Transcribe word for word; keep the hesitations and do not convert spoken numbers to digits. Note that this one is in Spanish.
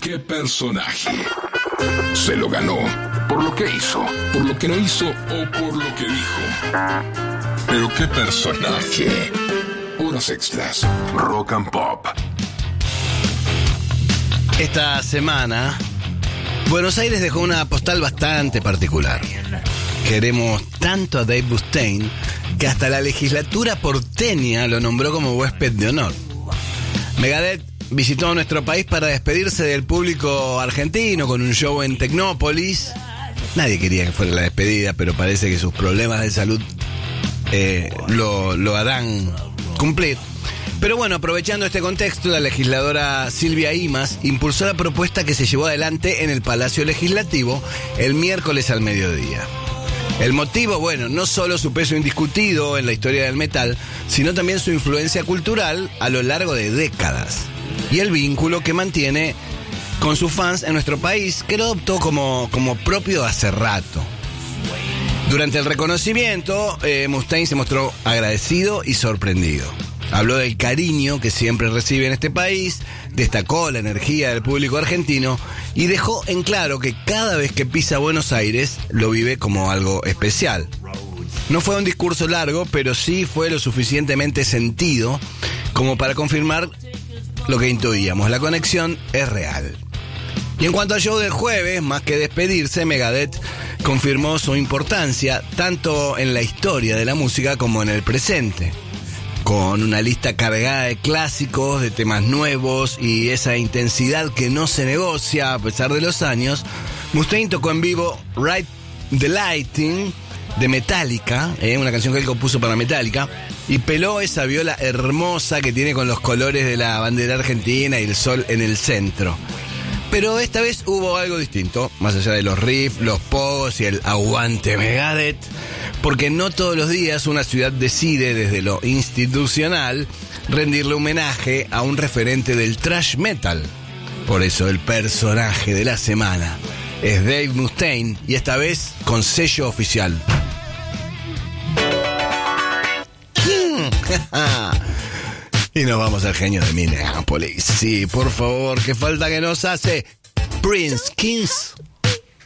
qué personaje? Se lo ganó por lo que hizo, por lo que no hizo o por lo que dijo. Pero qué personaje. Horas extras. Rock and Pop. Esta semana, Buenos Aires dejó una postal bastante particular. Queremos tanto a Dave Mustaine que hasta la legislatura porteña lo nombró como huésped de honor. Megadeth visitó nuestro país para despedirse del público argentino con un show en Tecnópolis. Nadie quería que fuera la despedida, pero parece que sus problemas de salud eh, lo, lo harán cumplir. Pero bueno, aprovechando este contexto, la legisladora Silvia Imaz impulsó la propuesta que se llevó adelante en el Palacio Legislativo el miércoles al mediodía. El motivo, bueno, no solo su peso indiscutido en la historia del metal, sino también su influencia cultural a lo largo de décadas y el vínculo que mantiene con sus fans en nuestro país, que lo adoptó como, como propio hace rato. Durante el reconocimiento, eh, Mustaine se mostró agradecido y sorprendido. Habló del cariño que siempre recibe en este país, destacó la energía del público argentino y dejó en claro que cada vez que pisa Buenos Aires lo vive como algo especial. No fue un discurso largo, pero sí fue lo suficientemente sentido como para confirmar lo que intuíamos: la conexión es real. Y en cuanto al show del jueves, más que despedirse, Megadeth confirmó su importancia tanto en la historia de la música como en el presente. Con una lista cargada de clásicos, de temas nuevos y esa intensidad que no se negocia a pesar de los años, Mustaine tocó en vivo Ride the Lightning de Metallica, eh, una canción que él compuso para Metallica, y peló esa viola hermosa que tiene con los colores de la bandera argentina y el sol en el centro. Pero esta vez hubo algo distinto, más allá de los riffs, los pogos y el aguante Megadeth, porque no todos los días una ciudad decide desde lo institucional rendirle homenaje a un referente del thrash metal. Por eso el personaje de la semana es Dave Mustaine, y esta vez con sello oficial. Y nos vamos al genio de Minneapolis. Sí, por favor, qué falta que nos hace Prince Kings.